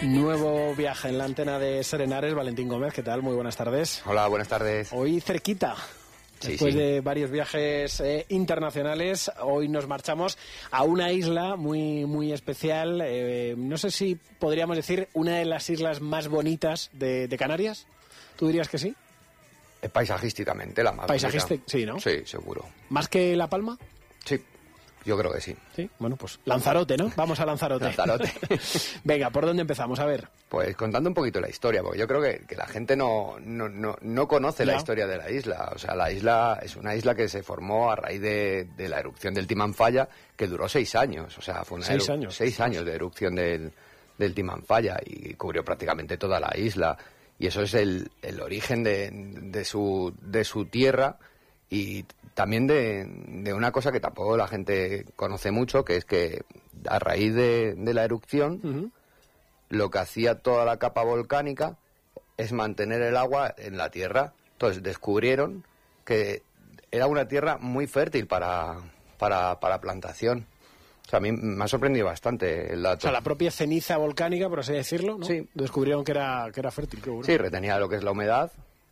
Nuevo viaje en la antena de Serenares. Valentín Gómez, ¿qué tal? Muy buenas tardes. Hola, buenas tardes. Hoy cerquita. Después de varios viajes internacionales, hoy nos marchamos a una isla muy, muy especial. No sé si podríamos decir una de las islas más bonitas de Canarias. ¿Tú dirías que sí? Paisajísticamente la más bonita. Sí, ¿no? Sí, seguro. ¿Más que La Palma? Sí, yo creo que sí. Sí, bueno, pues Lanzarote, ¿no? Vamos a Lanzarote. Lanzarote. Venga, ¿por dónde empezamos? A ver. Pues contando un poquito la historia, porque yo creo que la gente no conoce la historia de la isla. O sea, la isla es una isla que se formó a raíz de la erupción del Timanfaya, que duró 6 años. O sea, fue 6 años de erupción del Timanfaya y cubrió prácticamente toda la isla. Y eso es el origen de su tierra. Y también de una cosa que tampoco la gente conoce mucho, que es que a raíz de la erupción, lo que hacía toda la capa volcánica es mantener el agua en la tierra. Entonces descubrieron que era una tierra muy fértil para plantación. O sea, a mí me ha sorprendido bastante el dato. O sea, la propia ceniza volcánica, por así decirlo, ¿no? Sí. Descubrieron que era fértil. Qué bueno. Sí, retenía lo que es la humedad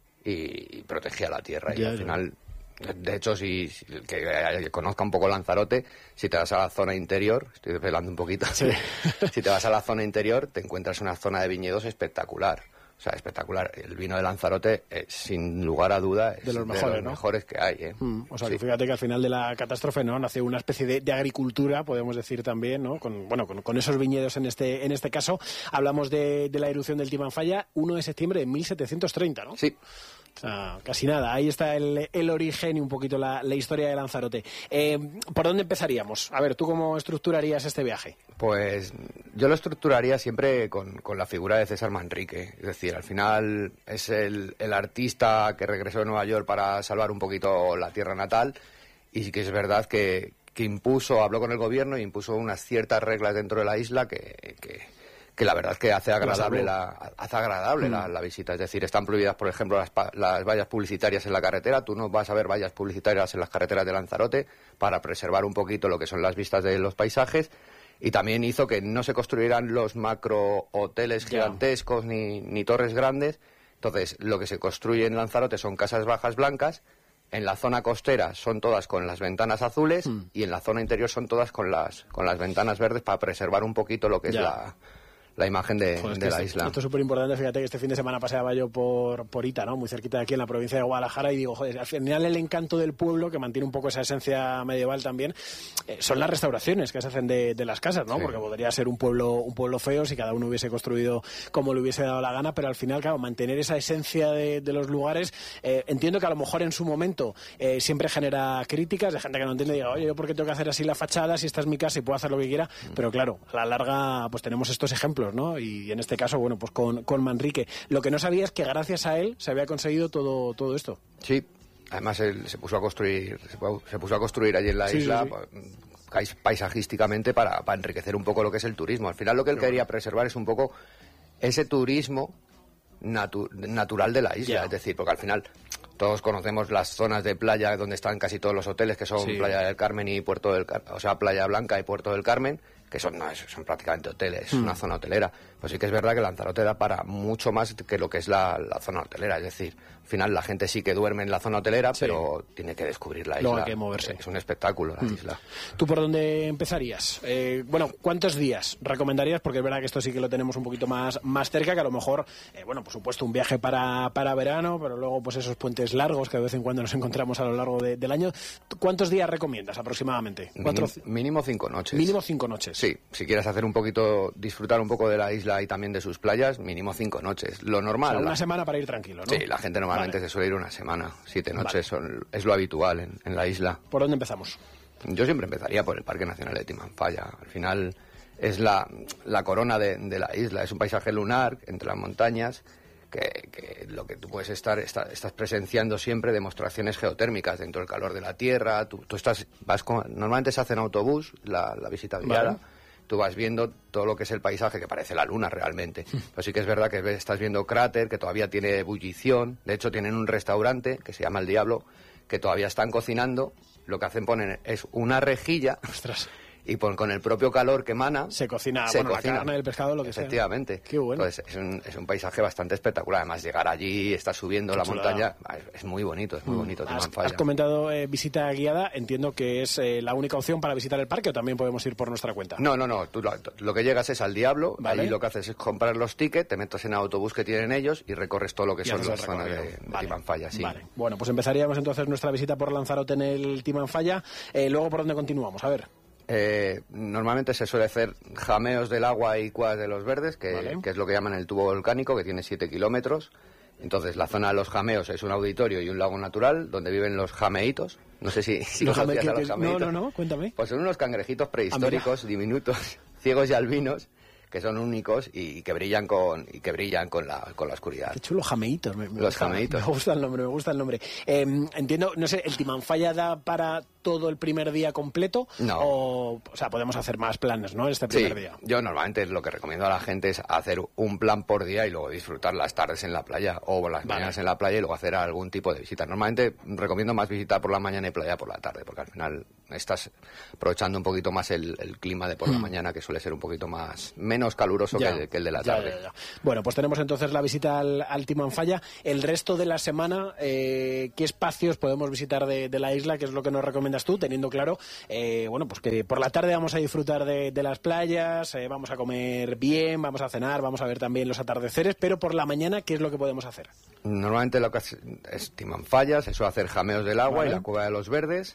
y protegía la tierra. Y al final... De hecho, si que conozca un poco Lanzarote, si te vas a la zona interior, estoy desvelando un poquito, sí. Si te vas a la zona interior, te encuentras una zona de viñedos espectacular. O sea, espectacular. El vino de Lanzarote, sin lugar a duda, es de los mejores que hay. O sea, sí. Que fíjate que al final de la catástrofe, ¿no? Nació una especie de agricultura, podemos decir también, ¿no? Con esos viñedos en este caso. Hablamos de la erupción del Timanfaya, 1 de septiembre de 1730, ¿no? Sí. O sea, casi nada. Ahí está el origen y un poquito la historia de Lanzarote. ¿Por dónde empezaríamos? A ver, ¿tú cómo estructurarías este viaje? Pues yo lo estructuraría siempre con la figura de César Manrique. Es decir, al final es el artista que regresó de Nueva York para salvar un poquito la tierra natal. Y sí que es verdad que habló con el gobierno e impuso unas ciertas reglas dentro de la isla que la verdad es que hace agradable la visita. Es decir, están prohibidas, por ejemplo, las vallas publicitarias en la carretera. Tú no vas a ver vallas publicitarias en las carreteras de Lanzarote para preservar un poquito lo que son las vistas de los paisajes. Y también hizo que no se construyeran los macro hoteles gigantescos ni torres grandes. Entonces, lo que se construye en Lanzarote son casas bajas blancas. En la zona costera son todas con las ventanas azules y en la zona interior son todas con las ventanas verdes para preservar un poquito lo que es la imagen de la isla. Esto es súper importante. Fíjate que este fin de semana paseaba yo por Ita, ¿no? Muy cerquita de aquí en la provincia de Guadalajara, y digo, joder, al final el encanto del pueblo, que mantiene un poco esa esencia medieval también, son las restauraciones que se hacen de las casas, ¿no? Sí. Porque podría ser un pueblo feo si cada uno hubiese construido como le hubiese dado la gana, pero al final, claro, mantener esa esencia de los lugares, entiendo que a lo mejor en su momento siempre genera críticas de gente que no entiende y diga, oye, ¿yo por qué tengo que hacer así la fachada si esta es mi casa y puedo hacer lo que quiera? Pero claro, a la larga pues tenemos estos ejemplos, ¿no? Y en este caso, bueno, pues con Manrique. Lo que no sabía es que gracias a él se había conseguido todo esto. Sí, además él se puso a construir allí en la isla. Sí. Paisajísticamente para enriquecer un poco lo que es el turismo. Al final lo que él quería preservar es un poco ese turismo natural de la isla. Es decir, porque al final todos conocemos las zonas de playa donde están casi todos los hoteles, que son Playa del Carmen y Playa Blanca y Puerto del Carmen, que son prácticamente hoteles, es una zona hotelera. Pues sí que es verdad que Lanzarote da para mucho más que lo que es la zona hotelera. Es decir, al final la gente sí que duerme en la zona hotelera, pero tiene que descubrir la isla. Luego hay que moverse. Es un espectáculo la isla. ¿Tú por dónde empezarías? ¿Cuántos días recomendarías? Porque es verdad que esto sí que lo tenemos un poquito más cerca, que a lo mejor, por supuesto, un viaje para verano, pero luego pues esos puentes largos que de vez en cuando nos encontramos a lo largo del año. ¿Cuántos días recomiendas aproximadamente? Mínimo 5 noches. Mínimo 5 noches. Sí, si quieres disfrutar un poco de la isla y también de sus playas, mínimo 5 noches. Lo normal. O sea, una semana para ir tranquilo, ¿no? Sí, la gente normalmente se suele ir una semana. 7 noches es lo habitual en la isla. ¿Por dónde empezamos? Yo siempre empezaría por el Parque Nacional de Timanfaya. Al final es la corona de la isla. Es un paisaje lunar entre las montañas que lo que tú puedes estás presenciando siempre demostraciones geotérmicas dentro del calor de la tierra. Tú normalmente se hace en autobús la visita guiada. Tú vas viendo todo lo que es el paisaje, que parece la luna realmente. Pero sí que es verdad que estás viendo cráter, que todavía tiene ebullición. De hecho, tienen un restaurante que se llama El Diablo, que todavía están cocinando. Lo que ponen es una rejilla. Ostras. y con el propio calor que emana... Se cocina, la carne, el pescado, lo que sea. Efectivamente. Qué bueno. Entonces, es un paisaje bastante espectacular. Además, llegar allí, estar subiendo la montaña, es muy bonito, Timanfaya. Has comentado visita guiada, entiendo que es la única opción para visitar el parque, ¿o también podemos ir por nuestra cuenta? No, tú lo que llegas es al Diablo, ¿vale? Ahí lo que haces es comprar los tickets, te metes en el autobús que tienen ellos y recorres todo lo que son las zonas de Timanfaya, sí. Vale, bueno, pues empezaríamos entonces nuestra visita por Lanzarote en el Timanfaya. Luego, ¿por dónde continuamos? A ver. Normalmente se suele hacer jameos del agua y cuevas de los verdes, que es lo que llaman el tubo volcánico, que tiene 7 kilómetros. Entonces, la zona de los jameos es un auditorio y un lago natural donde viven los jameitos. No sé si los conocías a los jameitos. No, cuéntame. Pues son unos cangrejitos prehistóricos, diminutos, ciegos y albinos, que son únicos y que brillan con la oscuridad. Qué chulo, jameitos. Los jameitos. Me gusta el nombre. Entiendo, no sé, ¿el Timanfaya da para todo el primer día completo? No. O sea, podemos hacer más planes, ¿no? Este primer día. Yo normalmente lo que recomiendo a la gente es hacer un plan por día y luego disfrutar las tardes en la playa o las mañanas en la playa y luego hacer algún tipo de visita. Normalmente recomiendo más visitar por la mañana y playa por la tarde, porque al final estás aprovechando un poquito más el clima de por la mañana, que suele ser un poquito menos caluroso que el de la tarde. Ya. Bueno, pues tenemos entonces la visita al Timanfaya. El resto de la semana, ¿qué espacios podemos visitar de la isla? ¿Qué es lo que nos recomiendas tú? Teniendo claro, pues que por la tarde vamos a disfrutar de las playas, vamos a comer bien, vamos a cenar, vamos a ver también los atardeceres, pero por la mañana, ¿qué es lo que podemos hacer? Normalmente lo que es Timanfaya, se suele hacer jameos del agua y la cueva de los verdes,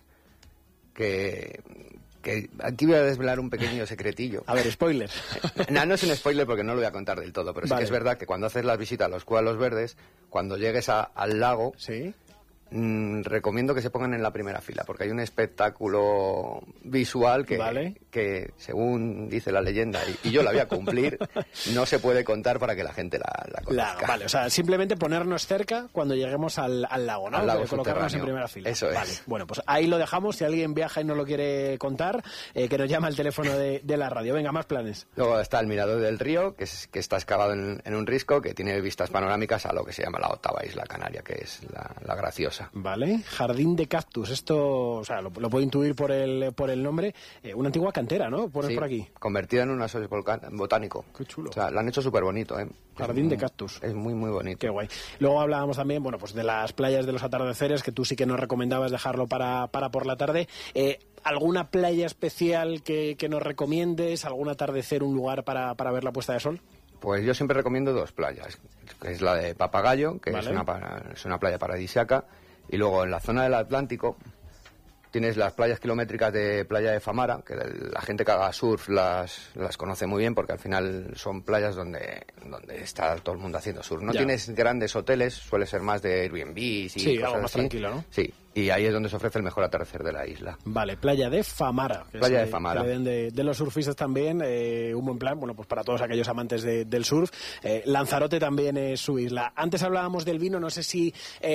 que aquí voy a desvelar un pequeño secretillo. A ver, spoiler. No es un spoiler porque no lo voy a contar del todo, pero sí que es verdad que cuando haces las visitas a los cuevas de los verdes, cuando llegues al lago, ¿sí? Recomiendo que se pongan en la primera fila, porque hay un espectáculo visual que según dice la leyenda, y yo la voy a cumplir, no se puede contar para que la gente la conozca. Vale, o sea, simplemente ponernos cerca cuando lleguemos al lago, ¿no? Al lago colocarnos en primera fila. Eso es. Vale, bueno, pues ahí lo dejamos. Si alguien viaja y no lo quiere contar, que nos llama al teléfono de la radio. Venga, más planes. Luego está el Mirador del Río, que está excavado en un risco, que tiene vistas panorámicas a lo que se llama la octava isla canaria, que es la Graciosa. Vale, Jardín de Cactus, esto, o sea, lo puedo intuir por el nombre, una antigua cantera, ¿no? Por aquí. Convertida en un asoyo botánico. Qué chulo. O sea, lo han hecho súper bonito, ¿eh? Jardín de Cactus. Es muy, muy bonito. Qué guay. Luego hablábamos también, pues de las playas de los atardeceres, que tú sí que nos recomendabas dejarlo para por la tarde. ¿Alguna playa especial que nos recomiendes? ¿Algún atardecer, un lugar para ver la puesta de sol? Pues yo siempre recomiendo 2 playas, que es la de Papagayo, que es una playa paradisíaca, y luego en la zona del Atlántico tienes las playas kilométricas de Playa de Famara, que la gente que haga surf las conoce muy bien, porque al final son playas donde está todo el mundo haciendo surf. No tienes grandes hoteles, suele ser más de Airbnb y sí, cosas algo más así. Tranquilo, ¿no? Sí, y ahí es donde se ofrece el mejor atardecer de la isla. Vale, Playa de Famara. Playa de Famara. Que le den de los surfistas también, un buen plan, pues para todos aquellos amantes del surf. Lanzarote también es su isla. Antes hablábamos del vino, no sé si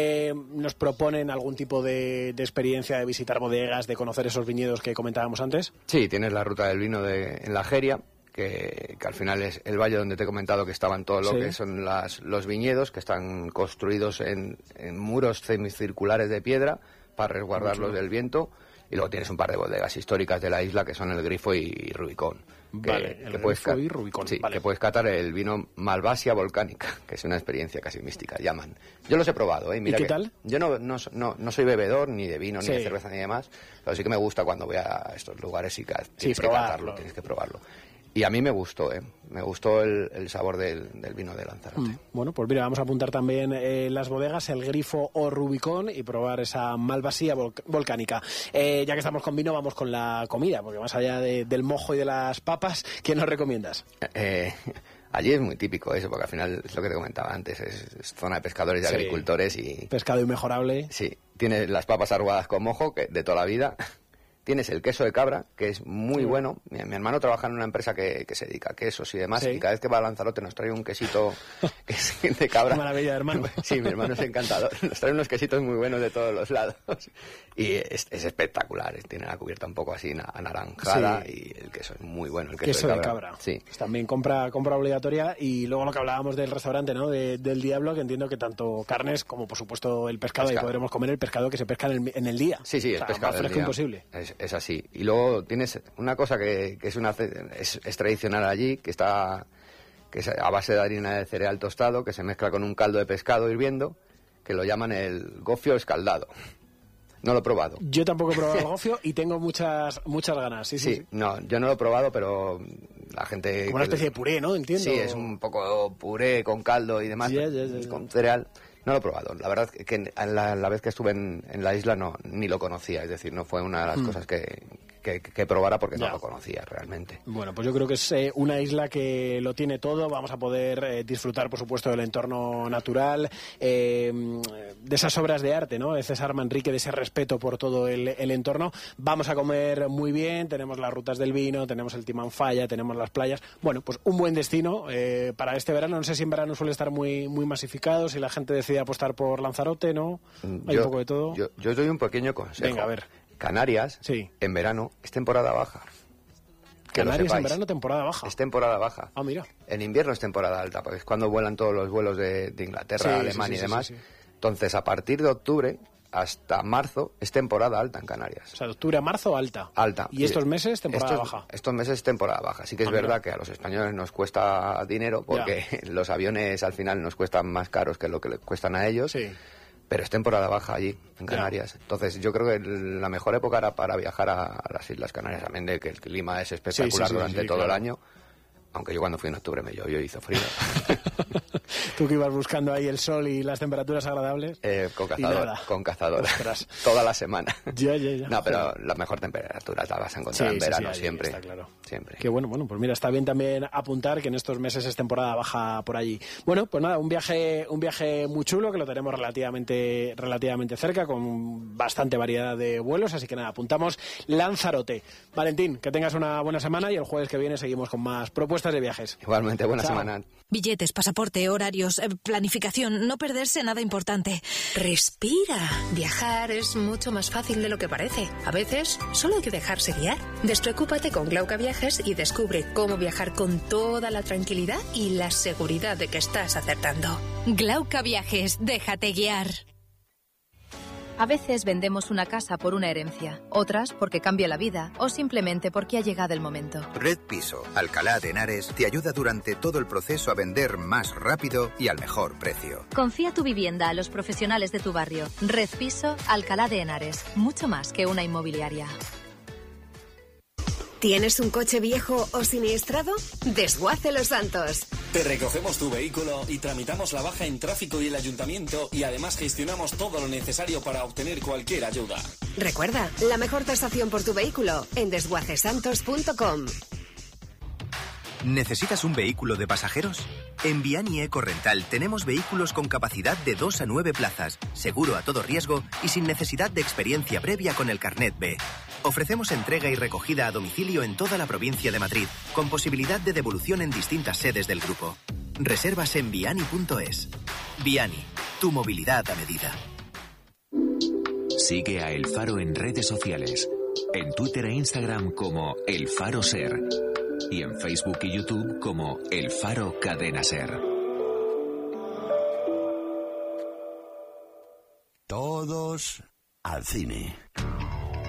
nos proponen algún tipo de experiencia de visitar bodegas, de conocer esos viñedos que comentábamos antes. Sí, tienes la ruta del vino en la Jeria, que al final es el valle donde te he comentado que estaban todo lo que son los viñedos, que están construidos en muros semicirculares de piedra para resguardarlos del viento, y luego tienes un par de bodegas históricas de la isla que son el Grifo y Rubicón. El Grifo y Rubicón. Sí, que puedes catar el vino Malvasia volcánica, que es una experiencia casi mística, llaman. Yo los he probado, ¿eh? Mira, ¿y qué tal? Yo no soy bebedor ni de vino, ni de cerveza, ni demás, pero sí que me gusta cuando voy a estos lugares y tienes que catarlo, tienes que probarlo. Y a mí me gustó, me gustó el sabor del vino de Lanzarote. Bueno, pues mira, vamos a apuntar también las bodegas, el Grifo o Rubicón, y probar esa Malvasía volcánica. Ya que estamos con vino, vamos con la comida, porque más allá del mojo y de las papas, ¿qué nos recomiendas? Allí es muy típico eso, porque al final es lo que te comentaba antes, es zona de pescadores y agricultores. Y pescado inmejorable. Sí, tienes las papas arrugadas con mojo, que de toda la vida. Tienes el queso de cabra, que es muy bueno. Mi hermano trabaja en una empresa que se dedica a quesos y demás, y cada vez que va a Lanzarote nos trae un quesito que es de cabra. Qué maravilla, hermano. Sí, mi hermano es encantador. Nos trae unos quesitos muy buenos de todos los lados. Y es espectacular. Tiene la cubierta un poco así anaranjada, y el queso es muy bueno. El queso de cabra. Sí. Pues también compra obligatoria. Y luego lo que hablábamos del restaurante, ¿no? Del Diablo, que entiendo que tanto carnes como, por supuesto, el pescado. Ahí podremos comer el pescado que se pesca en el día. Sí, es pescado más fresco imposible. Es es así. Y luego tienes una cosa que es tradicional allí, que es a base de harina de cereal tostado, que se mezcla con un caldo de pescado hirviendo, que lo llaman el gofio escaldado. No lo he probado. Yo tampoco he probado el gofio y tengo muchas ganas. Sí. No, yo no lo he probado, pero la gente... Como una especie de puré, ¿no? Entiendo. Sí, es un poco puré con caldo y demás, con cereal. No lo he probado. La verdad es que la vez que estuve en la isla ni lo conocía. Es decir, no fue una de las cosas que probara porque no lo conocía realmente. Bueno, pues yo creo que es una isla que lo tiene todo. Vamos a poder disfrutar, por supuesto, del entorno natural, de esas obras de arte, ¿no? De César Manrique, de ese respeto por todo el entorno. Vamos a comer muy bien. Tenemos las rutas del vino, tenemos el Timanfaya, tenemos las playas. Bueno, pues un buen destino para este verano. No sé si en verano suele estar muy masificado, si la gente decide apostar por Lanzarote, ¿no? Hay un poco de todo. Yo doy un pequeño consejo. Venga, a ver. Canarias, en verano, es temporada baja. Canarias en verano, temporada baja. Es temporada baja. Ah, mira. En invierno es temporada alta, porque es cuando vuelan todos los vuelos de Inglaterra, Alemania y demás. Sí. Entonces, a partir de octubre hasta marzo es temporada alta en Canarias. O sea, de octubre a marzo alta. Alta. ¿Y estos meses temporada baja? Estos meses es temporada baja. Sí que es verdad que a los españoles nos cuesta dinero porque los aviones al final nos cuestan más caros que lo que le cuestan a ellos. Sí. Pero es temporada baja allí, en Canarias. Entonces, yo creo que la mejor época era para viajar a las Islas Canarias, también de que el clima es espectacular durante todo el año. Aunque yo cuando fui en octubre me llovió y hizo frío. Tú que ibas buscando ahí el sol y las temperaturas agradables. Con cazadora. Toda la semana. Ya. No, pero la mejor temperatura la vas a encontrar en verano siempre. Está claro. Siempre. Qué bueno, pues mira, está bien también apuntar que en estos meses es temporada baja por allí. Bueno, pues nada, un viaje muy chulo que lo tenemos relativamente cerca, con bastante variedad de vuelos, así que nada, apuntamos Lanzarote. Valentín, que tengas una buena semana y el jueves que viene seguimos con más propuestas de viajes. Igualmente, buena semana. Billetes, pasaporte, horarios, planificación, no perderse nada importante. Respira. Viajar es mucho más fácil de lo que parece. A veces solo hay que dejarse guiar. Despreocúpate con Glauca Viajes y descubre cómo viajar con toda la tranquilidad y la seguridad de que estás acertando. Glauca Viajes, déjate guiar. A veces vendemos una casa por una herencia, otras porque cambia la vida o simplemente porque ha llegado el momento. Red Piso, Alcalá de Henares, te ayuda durante todo el proceso a vender más rápido y al mejor precio. Confía tu vivienda a los profesionales de tu barrio. Red Piso, Alcalá de Henares, mucho más que una inmobiliaria. ¿Tienes un coche viejo o siniestrado? Desguace Los Santos. Te recogemos tu vehículo y tramitamos la baja en tráfico y el ayuntamiento y además gestionamos todo lo necesario para obtener cualquier ayuda. Recuerda, la mejor tasación por tu vehículo en desguacesantos.com. ¿Necesitas un vehículo de pasajeros? En Viani Eco Rental tenemos vehículos con capacidad de 2 a 9 plazas, seguro a todo riesgo y sin necesidad de experiencia previa con el Carnet B. Ofrecemos entrega y recogida a domicilio en toda la provincia de Madrid, con posibilidad de devolución en distintas sedes del grupo. Reservas en viani.es. Viani, tu movilidad a medida. Sigue a El Faro en redes sociales. En Twitter e Instagram como El Faro Ser. Y en Facebook y YouTube como El Faro Cadena Ser. Todos al cine.